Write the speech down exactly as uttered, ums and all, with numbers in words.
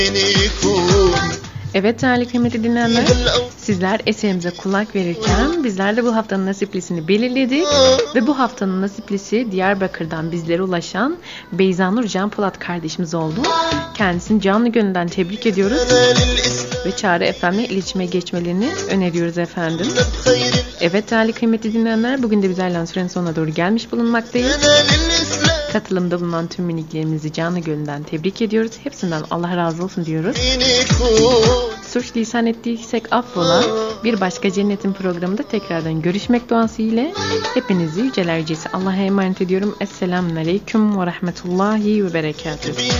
Evet değerli kıymetli dinleyenler, sizler eserimize kulak verirken bizler de bu haftanın nasiplisini belirledik ve bu haftanın nasiplisi Diyarbakır'dan bizlere ulaşan Beyzanur Can Polat kardeşimiz oldu. Kendisini canlı gönülden tebrik ediyoruz ve Çağrı F M'le iletişime geçmelerini öneriyoruz efendim. Evet değerli kıymetli dinleyenler, bugün de bizlerle sürenin sonuna doğru gelmiş bulunmaktayız. Katılımda bulunan tüm miniklerimizi canlı gönülden tebrik ediyoruz. Hepsinden Allah razı olsun diyoruz. Sürçülisan ettiysek affola. Bir başka cennetin programında tekrardan görüşmek duası ile hepinizi yüceler yücesi Allah'a emanet ediyorum. Esselamun Aleyküm ve Rahmetullahi ve Berekatuhu.